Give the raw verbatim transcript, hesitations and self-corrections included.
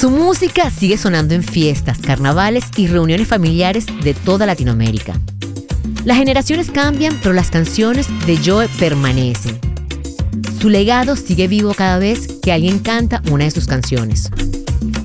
Su música sigue sonando en fiestas, carnavales y reuniones familiares de toda Latinoamérica. Las generaciones cambian, pero las canciones de Joe permanecen. Su legado sigue vivo cada vez que alguien canta una de sus canciones.